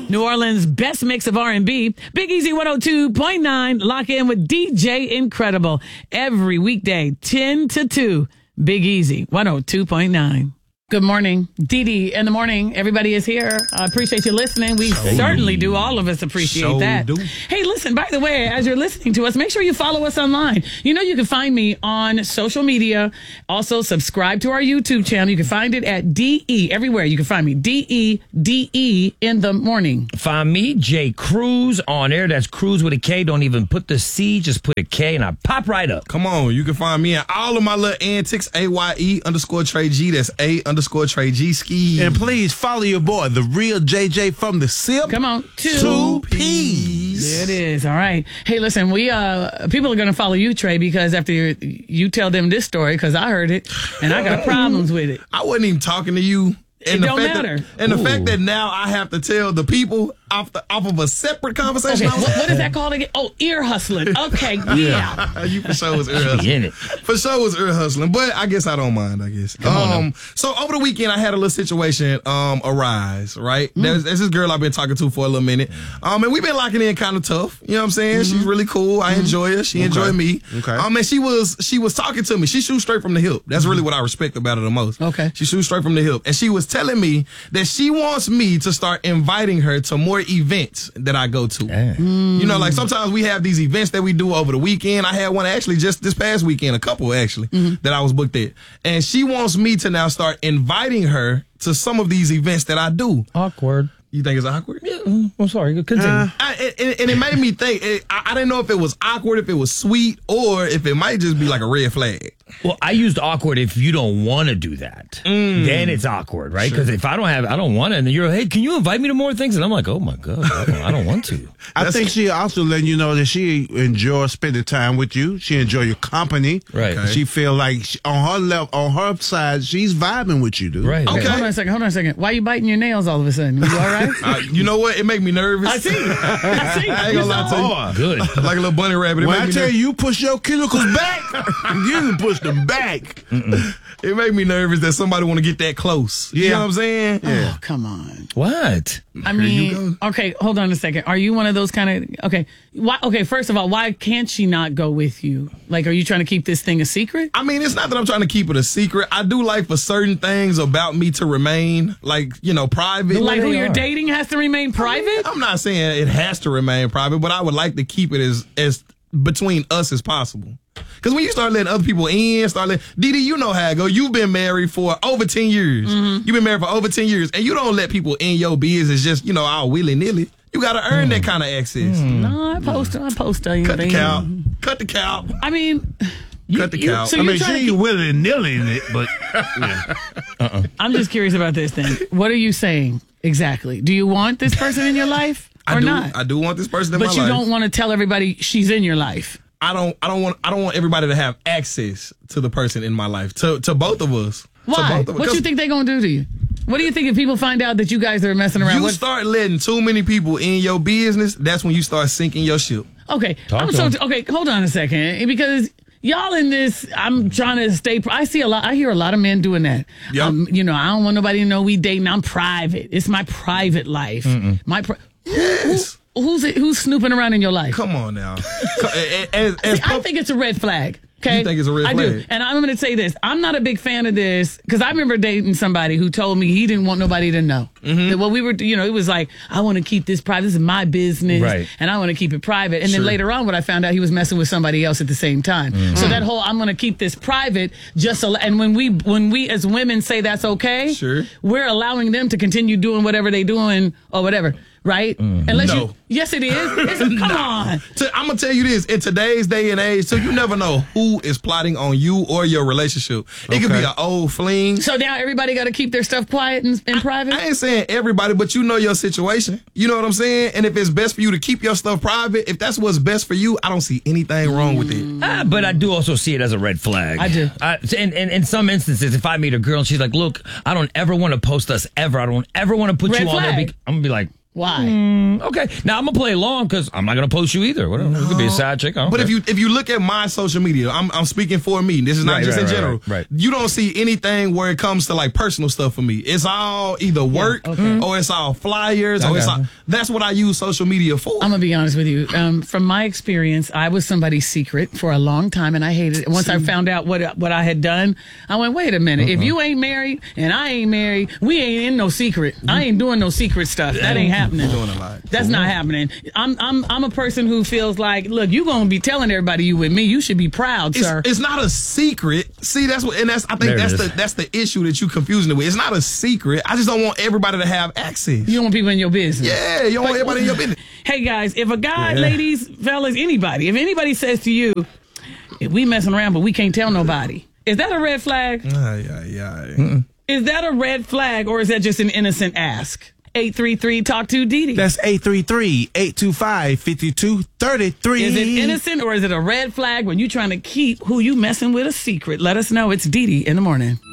New Orleans' best mix of R&B. Big Easy 102.9. Lock in with DJ Incredible. Every weekday, 10 to 2. Big Easy 102.9. Good morning. Dee Dee in the morning. Everybody is here. I appreciate you listening. We certainly do. All of us appreciate that. Hey, listen, by the way, as you're listening to us, make sure you follow us online. You know, you can find me on social media. Also, subscribe to our YouTube channel. You can find it at DE, everywhere you can find me. DEDE in the morning. Find me, Jay Cruz, on air. That's Cruz with a K. Don't even put the C, just put a K, and I pop right up. Come on, you can find me in all of my little antics, AYE_Trey G. That's _Trey G ski. And please follow your boy, the real JJ from the SIP. Come on, 2 P's. There it is. All right. Hey, listen, people are going to follow you, Trey, because after you tell them this story, because I heard it and I got problems with it. I wasn't even talking to you. It don't matter. The fact that now I have to tell the people off of a separate conversation. Okay, what is that called again? Oh, ear hustling. Okay, yeah. You for sure was ear hustling. For sure was ear hustling, but I guess I don't mind, I guess. So over the weekend, I had a little situation arise, right? There's this girl I've been talking to for a little minute. And we've been locking in kind of tough. You know what I'm saying? She's really cool. I enjoy her. She enjoyed me. Okay. And she was talking to me. She shoots straight from the hip. That's really what I respect about her the most. Okay. She shoots straight from the hip. And she was telling me that she wants me to start inviting her to more events that I go to. You know, like sometimes we have these events that we do over the weekend. I had one actually just this past weekend, a couple actually, that I was booked at. And she wants me to now start inviting her to some of these events that I do. Awkward. You think it's awkward? Yeah. I'm sorry. Continue. And it made me think, I didn't know if it was awkward, if it was sweet, or if it might just be like a red flag. Well, I used awkward if you don't want to do that. Then it's awkward, right? Because if I don't want it, and you're, hey, can you invite me to more things? And I'm like, oh my God, I don't want to. I think she also letting you know that she enjoys spending time with you. She enjoy your company. Right. Okay. She feel like on her level, on her side, she's vibing with you, dude. Right. Okay. Hold on a second. Why are you biting your nails all of a sudden? You all right? You know what? It make me nervous. I see. I ain't gonna lie to you. Good. Like a little bunny rabbit. When I tell you push your chemicals back, you can push them back. It made me nervous that somebody want to get that close. You know what I'm saying? Yeah. Oh, come on. What? I mean, okay, hold on a second. Are you one of those kind of, okay, first of all, why can't she not go with you? Like, are you trying to keep this thing a secret? I mean, it's not that I'm trying to keep it a secret. I do like for certain things about me to remain, like, you know, private. Like who you're dating has to remain private? I'm not saying it has to remain private, but I would like to keep it as between us as possible. Because when you start letting other people in, Dee, you know how it go. You've been married for over 10 years. You've been married for over 10 years, and you don't let people in your business just, you know, all willy-nilly. You got to earn that kind of access. No, I post Cut the cow. I mean... Cut the cow. So I mean, she ain't willy-nilly in it, but... Yeah. I'm just curious about this thing. What are you saying exactly? Do you want this person in your life or not? I do want this person in my life. But you don't want to tell everybody she's in your life. I don't want everybody to have access to the person in my life, to both of us. Why? What you think they're going to do to you? What do you think if people find out that you guys are messing around? You start letting too many people in your business, that's when you start sinking your ship. Okay. Okay, hold on a second. Because y'all in this, I'm trying to stay, I hear a lot of men doing that. Yep. You know, I don't want nobody to know we dating. I'm private. It's my private life. Yes. Who's snooping around in your life? Come on now. I think it's a red flag. Okay? You think it's a red flag? I do. And I'm going to say this. I'm not a big fan of this because I remember dating somebody who told me he didn't want nobody to know. That what we were, you know, it was like, I want to keep this private. This is my business. Right. And I want to keep it private. And then later on, what I found out, he was messing with somebody else at the same time. So that whole, I'm going to keep this private just so, and when we as women say that's okay, we're allowing them to continue doing whatever they doing or whatever. Right? Unless No. Yes, it is. Come on. I'm going to tell you this. In today's day and age, so you never know who is plotting on you or your relationship. It could be an old fling. So now everybody got to keep their stuff quiet and private? I ain't saying everybody, but you know your situation. You know what I'm saying? And if it's best for you to keep your stuff private, if that's what's best for you, I don't see anything wrong with it. But I do also see it as a red flag. I do. In some instances, if I meet a girl and she's like, look, I don't ever want to post us ever. I don't ever want to put Red you on there. flag. I'm going to be like, Why? Okay, now I'm gonna play along because I'm not gonna post you either. Whatever, you could be a side chick. I don't But care. if you look at my social media, I'm speaking for me. This is not Right, just right, in right, general. right. You don't see anything where it comes to like personal stuff for me. It's all either work or it's all flyers or it's all, that's what I use social media for. I'm gonna be honest with you. From my experience, I was somebody's secret for a long time, and I hated it. Once I found out what I had done, I went, wait a minute. If you ain't married and I ain't married, we ain't in no secret. I ain't doing no secret stuff. That ain't happening. Doing a lot. That's not happening. I'm a person who feels like, look, you gonna be telling everybody you with me. You should be proud, sir. It's not a secret. See, that's what, and I think that's the issue that you confusing it with. It's not a secret. I just don't want everybody to have access. You don't want people in your business. Yeah, you don't want everybody in your business. Hey guys, if a guy, ladies, fellas, anybody, if anybody says to you, if we messing around but we can't tell nobody, is that a red flag? Is that a red flag, or is that just an innocent ask? 833 Talk to Didi. That's 833-825-5233. Is it innocent or is it a red flag when you're trying to keep who you messing with a secret? Let us know. It's Didi in the morning.